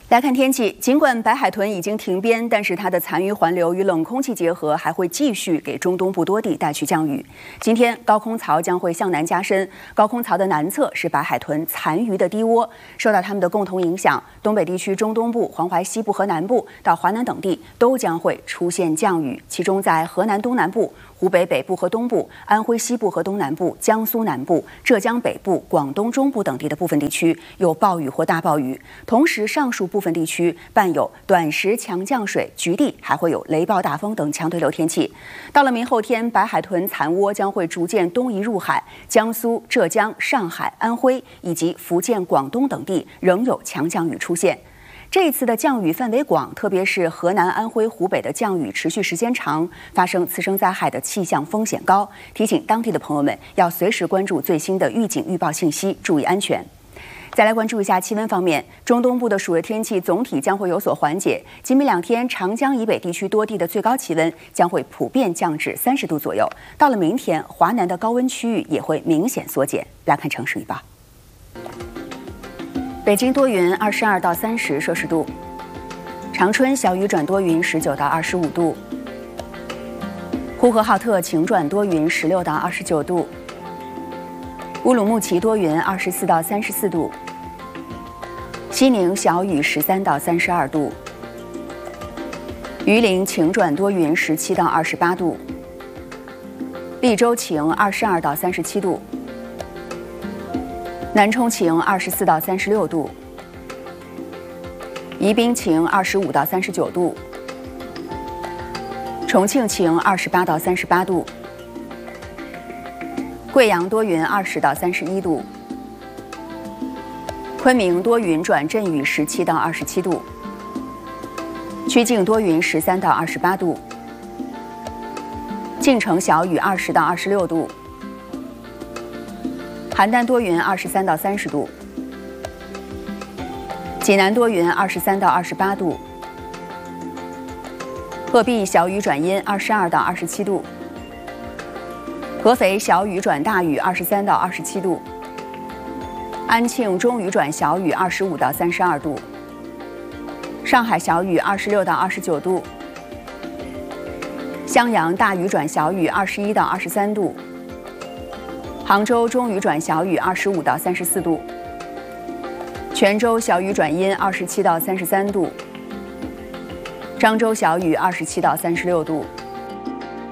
来看天气，尽管白海豚已经停边，但是它的残余环流与冷空气结合，还会继续给中东部多地带去降雨。今天高空槽将会向南加深，高空槽的南侧是白海豚残余的低窝，受到它们的共同影响，东北地区中东部、黄淮西部和南部到华南等地都将会出现降雨，其中在河南东南部、湖北北部和东部、安徽西部和东南部、江苏南部、浙江北部、广东中部等地的部分地区有暴雨或大暴雨，同时上述部分地区伴有短时强降水，局地还会有雷暴大风等强对流天气。到了明后天，白海豚残窝将会逐渐东移入海，江苏、浙江、上海、安徽以及福建、广东等地仍有强降雨出现。这一次的降雨范围广，特别是河南、安徽、湖北的降雨持续时间长，发生次生灾害的气象风险高，提醒当地的朋友们要随时关注最新的预警预报信息，注意安全。再来关注一下气温方面，中东部的暑热天气总体将会有所缓解。今明两天，长江以北地区多地的最高气温将会普遍降至30度左右。到了明天，华南的高温区域也会明显缩减。来看城市预报。北京多云，22到30摄氏度；长春小雨转多云，19到25度；呼和浩特晴转多云，16到29度；乌鲁木齐多云，24到34度；西宁小雨13到32度；榆林晴转多云，17到28度；利州晴22到37度；南充晴24到36度；宜宾晴25到39度；重庆晴28到38度；贵阳多云20到31度；昆明多云转阵雨17到27度；曲靖多云13到28度；晋城小雨20到26度；邯郸多云23到30度；济南多云23到28度；鹤壁小雨转阴22到27度；合肥小雨转大雨23到27度；安庆中雨转小雨25到32度；上海小雨26到29度；襄阳大雨转小雨21到23度；杭州中雨转小雨25到34度；泉州小雨转阴27到33度；漳州小雨27到36度。